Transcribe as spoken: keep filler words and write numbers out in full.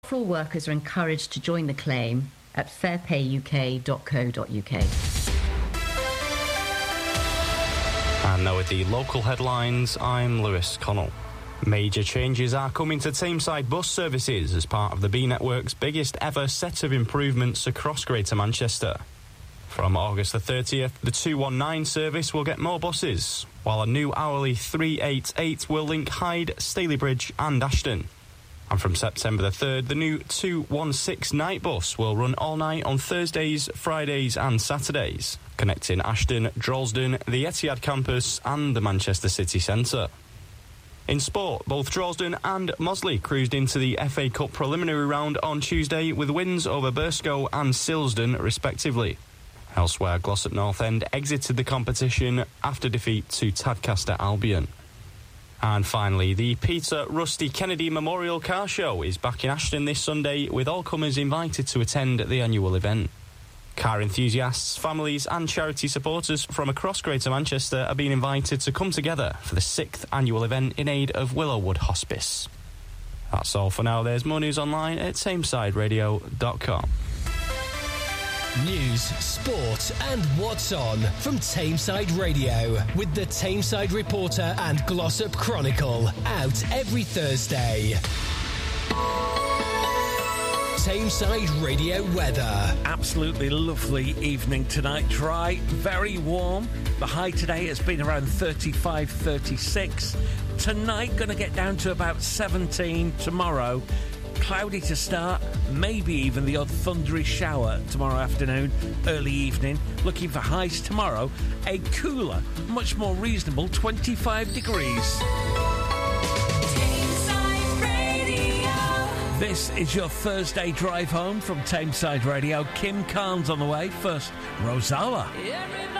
floor workers are encouraged to join the claim at fair pay U K dot co dot U K. And now with the local headlines, I'm Lewis Connell. Major changes are coming to Tameside bus services as part of the B Network's biggest ever set of improvements across Greater Manchester. From August the thirtieth, the two one nine service will get more buses, while a new hourly three eighty-eight will link Hyde, Stalybridge and Ashton. And from September the third, the new two one six night bus will run all night on Thursdays, Fridays and Saturdays, connecting Ashton, Droylsden, the Etihad campus and the Manchester city centre. In sport, both Droylsden and Mosley cruised into the F A Cup preliminary round on Tuesday with wins over Burscough and Silsden respectively. Elsewhere, Glossop North End exited the competition after defeat to Tadcaster Albion. And finally, the Peter Rusty Kennedy Memorial Car Show is back in Ashton this Sunday, with all comers invited to attend the annual event. Car enthusiasts, families and charity supporters from across Greater Manchester are being invited to come together for the sixth annual event in aid of Willowwood Hospice. That's all for now. There's more news online at tameside radio dot com. News, sport and what's on from Tameside Radio with the Tameside Reporter and Glossop Chronicle, out every Thursday. Tameside Radio weather. Absolutely lovely evening tonight. Dry, very warm. The high today has been around thirty-five, thirty-six. Tonight going to get down to about seventeen. Tomorrow, cloudy to start, maybe even the odd thundery shower tomorrow afternoon, early evening. Looking for highs tomorrow, a cooler, much more reasonable twenty-five degrees. This is your Thursday drive home from Tameside Radio. Kim Carnes on the way. First, Rosala.